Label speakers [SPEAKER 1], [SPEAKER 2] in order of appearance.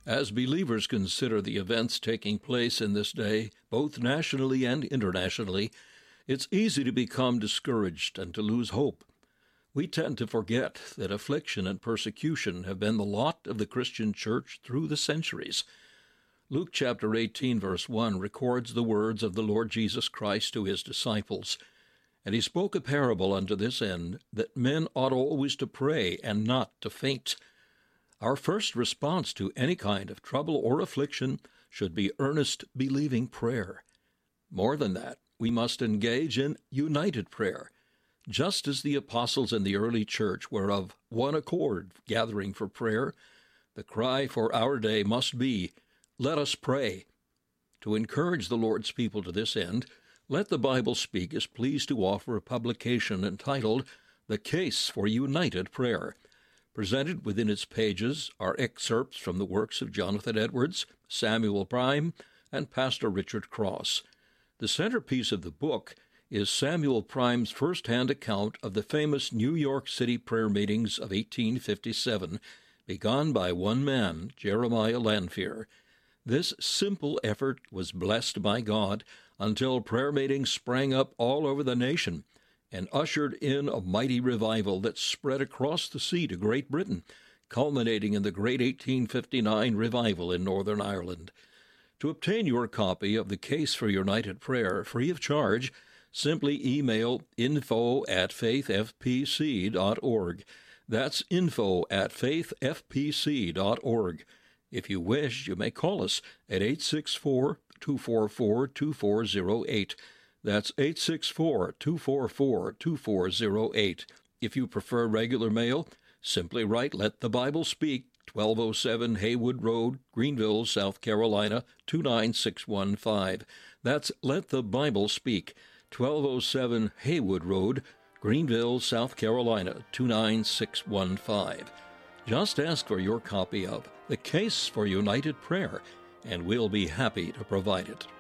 [SPEAKER 1] As believers consider the events taking place in this day, both nationally and internationally, it's easy to become discouraged and to lose hope. We tend to forget that affliction and persecution have been the lot of the Christian church through the centuries. Luke chapter 18, verse 1 records the words of the Lord Jesus Christ to his disciples. And he spoke a parable unto this end, that men ought always to pray and not to faint. Our first response to any kind of trouble or affliction should be earnest, believing prayer. More than that, we must engage in united prayer. Just as the apostles in the early church were of one accord gathering for prayer, the cry for our day must be, "Let us pray." To encourage the Lord's people to this end, Let the Bible Speak is pleased to offer a publication entitled The Case for United Prayer. Presented within its pages are excerpts from the works of Jonathan Edwards, Samuel Prime, and Pastor Richard Cross. The centerpiece of the book is Samuel Prime's first-hand account of the famous New York City prayer meetings of 1857, begun by one man, Jeremiah Lanphier. This simple effort was blessed by God until prayer meetings sprang up all over the nation and ushered in a mighty revival that spread across the sea to Great Britain, culminating in the great 1859 revival in Northern Ireland. To obtain your copy of The Case for United Prayer free of charge, simply email info@faithfpc.org. That's info@faithfpc.org. If you wish, you may call us at 864-244-2408. That's 864-244-2408. If you prefer regular mail, simply write Let the Bible Speak, 1207 Haywood Road, Greenville, South Carolina, 29615. That's Let the Bible Speak, 1207 Haywood Road, Greenville, South Carolina, 29615. Just ask for your copy of The Case for United Prayer, and we'll be happy to provide it.